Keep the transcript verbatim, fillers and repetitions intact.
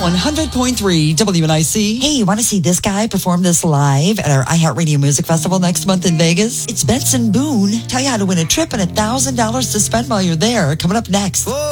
one hundred point three W N I C. Hey, you want to see this guy perform this live at our iHeartRadio Music Festival next month in Vegas? It's Benson Boone. Tell you how to win a trip and a thousand dollars to spend while you're there. Coming up next. Whoa.